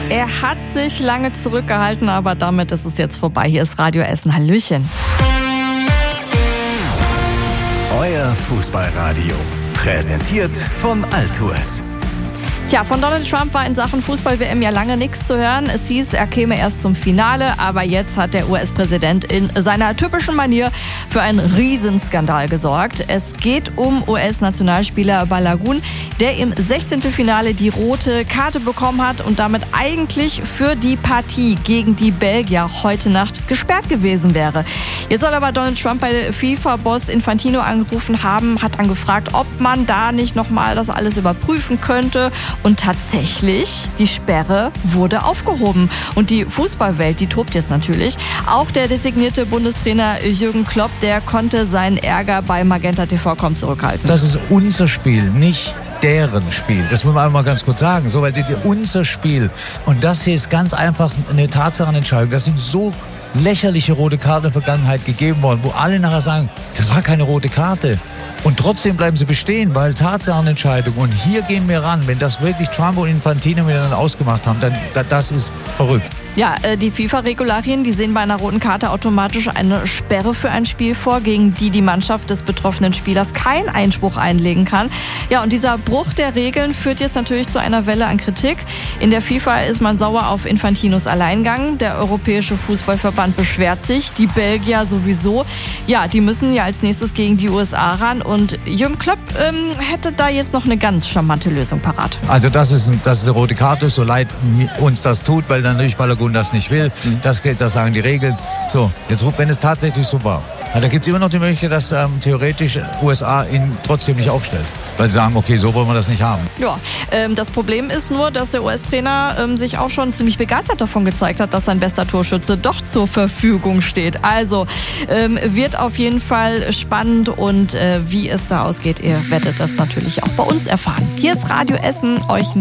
Er hat sich lange zurückgehalten, aber damit ist es jetzt vorbei. Hier ist Radio Essen. Hallöchen. Euer Fußballradio. Präsentiert von Altours. Tja, von Donald Trump war in Sachen Fußball-WM ja lange nichts zu hören. Es hieß, er käme erst zum Finale, aber jetzt hat der US-Präsident in seiner typischen Manier für einen Riesenskandal gesorgt. Es geht um US-Nationalspieler Balogun, der im 16. Finale die rote Karte bekommen hat und damit eigentlich für die Partie gegen die Belgier heute Nacht gesperrt gewesen wäre. Jetzt soll aber Donald Trump bei FIFA-Boss Infantino angerufen haben, hat angefragt, ob man da nicht nochmal das alles überprüfen könnte. Und tatsächlich, die Sperre wurde aufgehoben. Und die Fußballwelt, die tobt jetzt natürlich. Auch der designierte Bundestrainer Jürgen Klopp, der konnte seinen Ärger bei Magenta TV kaum zurückhalten. Das ist unser Spiel, nicht deren Spiel. Das muss man mal ganz kurz sagen. So, weil unser Spiel. Und das hier ist ganz einfach eine Tatsachenentscheidung. Das sind so lächerliche rote Karten in der Vergangenheit gegeben worden, wo alle nachher sagen, das war keine rote Karte. Und trotzdem bleiben sie bestehen, weil Tatsachenentscheidung. Und hier gehen wir ran. Wenn das wirklich Trump und Infantino miteinander ausgemacht haben, dann das ist verrückt. Ja, die FIFA-Regularien, die sehen bei einer roten Karte automatisch eine Sperre für ein Spiel vor, gegen die Mannschaft des betroffenen Spielers keinen Einspruch einlegen kann. Ja, und dieser Bruch der Regeln führt jetzt natürlich zu einer Welle an Kritik. In der FIFA ist man sauer auf Infantinos Alleingang. Der Europäische Fußballverband beschwert sich. Die Belgier sowieso. Ja, die müssen ja als nächstes gegen die USA ran. Und Jürgen Klopp hätte da jetzt noch eine ganz charmante Lösung parat. Also das ist eine rote Karte, so leid uns das tut, weil dann natürlich Balogun das nicht will. Das sagen die Regeln. So, jetzt wenn es tatsächlich so war. Da gibt es immer noch die Möglichkeit, dass theoretisch USA ihn trotzdem nicht aufstellt. Weil sie sagen, okay, so wollen wir das nicht haben. Ja, das Problem ist nur, dass der US-Trainer sich auch schon ziemlich begeistert davon gezeigt hat, dass sein bester Torschütze doch zur Verfügung steht. Also wird auf jeden Fall spannend und wie es da ausgeht, ihr werdet das natürlich auch bei uns erfahren. Hier ist Radio Essen, euch